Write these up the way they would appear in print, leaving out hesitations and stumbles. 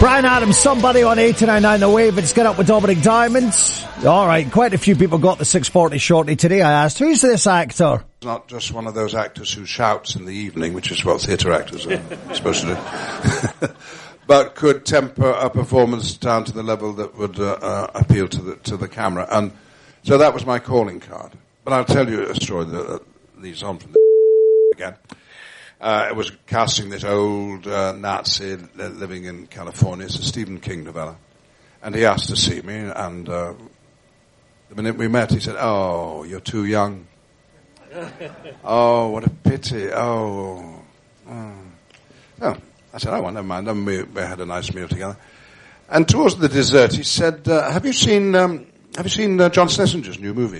Bryan Adams, Somebody on 89.9 The Wave. It's Get Up with Dominic Diamond. All right, quite a few people got the 640 shortly today. I asked, who's this actor? Not just one of those actors who shouts in the evening, which is what theatre actors are supposed to do, but could temper a performance down to the level that would appeal to the camera. And so that was my calling card. But I'll tell you a story that leads on from the again. It was casting this old Nazi living in California. It's a Stephen King novella. And he asked to see me, and the minute we met, he said, "Oh, you're too young. Oh, what a pity. Oh. Oh." I said, "Oh, well, never mind." Then we had a nice meal together. And towards the dessert, he said, have you seen John Schlesinger's new movie?"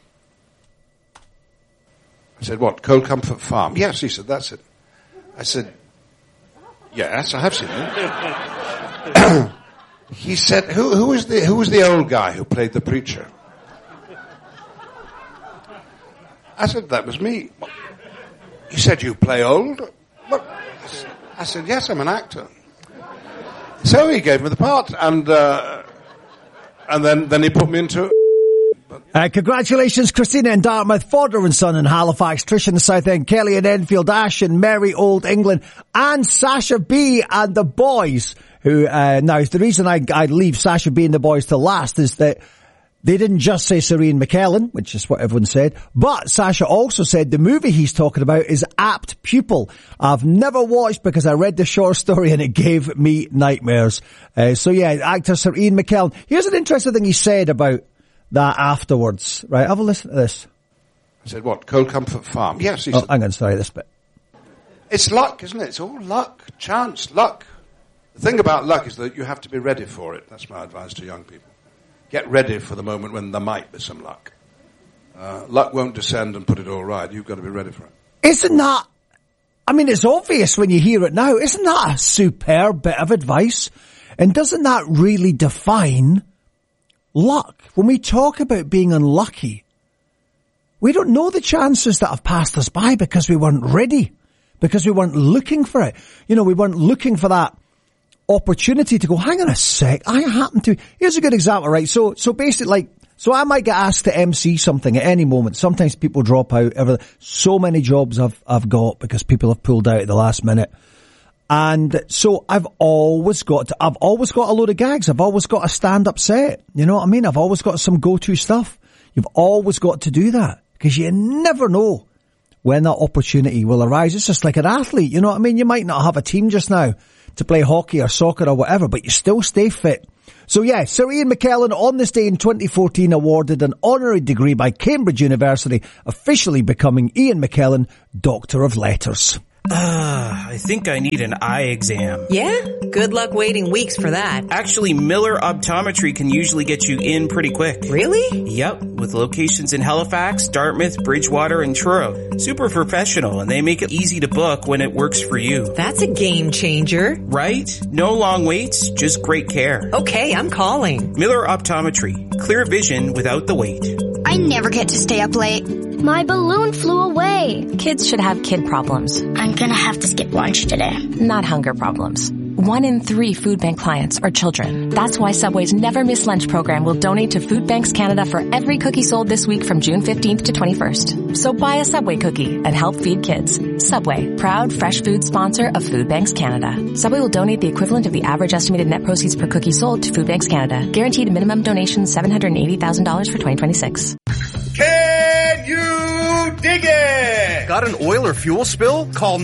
I said, "What, Cold Comfort Farm?" "Yes," he said, "that's it." I said, "Yes, I have seen it." He said, who was the old guy who played the preacher?" I said, "That was me." He said, "You play old?" What? I said, "Yes, I'm an actor." So he gave me the part, and then he put me into it. Congratulations, Christina in Dartmouth, Fodder and Son in Halifax, Trish in the South End, Kelly in Enfield, Ash in Merry Old England, and Sasha B and the boys, who, now, the reason I leave Sasha B and the boys to last is that they didn't just say Serene McKellen, which is what everyone said, but Sasha also said the movie he's talking about is Apt Pupil. I've never watched because I read the short story and it gave me nightmares. So yeah, actor Serene McKellen. Here's an interesting thing he said about that afterwards. Right, have a listen to this. I said, "What, Cold Comfort Farm?" "Yes," he said. Hang on, sorry, this bit. It's luck, isn't it? It's all luck, chance, luck. The thing about luck is that you have to be ready for it. That's my advice to young people. Get ready for the moment when there might be some luck. Luck won't descend and put it all right. You've got to be ready for it. Isn't that, I mean, it's obvious when you hear it now. Isn't that a superb bit of advice? And doesn't that really define luck? When we talk about being unlucky, we don't know the chances that have passed us by because we weren't ready, because we weren't looking for it. You know, we weren't looking for that opportunity to go, hang on a sec, I happen to, here's a good example, right? So basically, so I might get asked to MC something at any moment. Sometimes people drop out. So many jobs I've got because people have pulled out at the last minute. And so I've always got a load of gags. I've always got a stand-up set. You know what I mean? I've always got some go-to stuff. You've always got to do that because you never know when that opportunity will arise. It's just like an athlete. You know what I mean? You might not have a team just now to play hockey or soccer or whatever, but you still stay fit. So yeah, Sir Ian McKellen on this day in 2014 awarded an honorary degree by Cambridge University, officially becoming Ian McKellen, Doctor of Letters. I think I need an eye exam. Yeah? Good luck waiting weeks for that. Actually, Miller Optometry can usually get you in pretty quick. Really? Yep, with locations in Halifax, Dartmouth, Bridgewater, and Truro. Super professional, and they make it easy to book when it works for you. That's a game changer. Right? No long waits, just great care. Okay, I'm calling. Miller Optometry. Clear vision without the wait. I never get to stay up late. My balloon flew away. Kids should have kid problems. I'm gonna have to skip lunch today. Not hunger problems. 1 in 3 food bank clients are children. That's why Subway's Never Miss Lunch program will donate to Food Banks Canada for every cookie sold this week from June 15th to 21st. So buy a Subway cookie and help feed kids. Subway, proud fresh food sponsor of Food Banks Canada. Subway will donate the equivalent of the average estimated net proceeds per cookie sold to Food Banks Canada. Guaranteed minimum donation $780,000 for 2026. Can you dig it? Got an oil or fuel spill? Call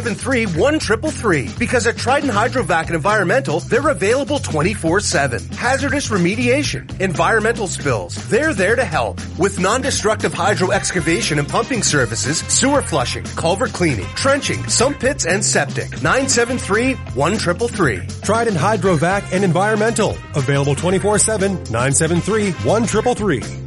973-1333. Because at Trident Hydrovac and Environmental, they're available 24/7. Hazardous remediation, environmental spills, they're there to help. With non-destructive hydro excavation and pumping services, sewer flushing, culvert cleaning, trenching, sump pits, and septic. 973-1333. Trident Hydrovac and Environmental. Available 24/7, 973-1333.